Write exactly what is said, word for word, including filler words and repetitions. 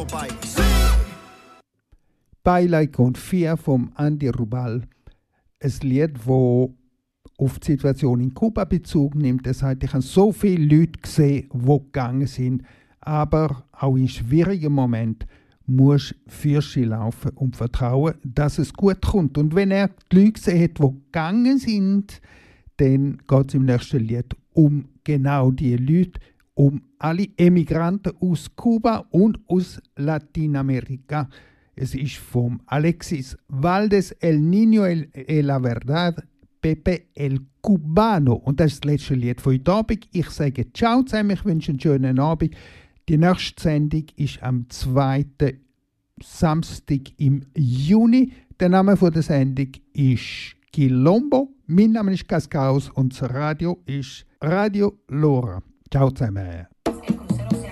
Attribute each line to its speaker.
Speaker 1: vorbei.
Speaker 2: Beileid und vier vom Andy Rubal. Ein Lied, das auf die Situation in Kuba Bezug nimmt. Das heißt, ich habe so viele Leute gesehen, die gegangen sind. Aber auch in schwierigen Momenten musst du für sie laufen und vertrauen, dass es gut kommt. Und wenn er die Leute gesehen hat, die gegangen sind, dann geht es im nächsten Lied um genau diese Leute, um alle Emigranten aus Kuba und aus Lateinamerika. Es ist vom Alexis Valdez, El Niño y la Verdad, Pepe el Cubano. Und das ist das letzte Lied von heute Abend. Ich sage ciao zusammen, ich wünsche einen schönen Abend. Die nächste Sendung ist am zweiten Samstag im Juni. Der Name der Sendung ist Quilombo. Mein Name ist Cascaus und das Radio ist Radio Lora. Ciao zusammen.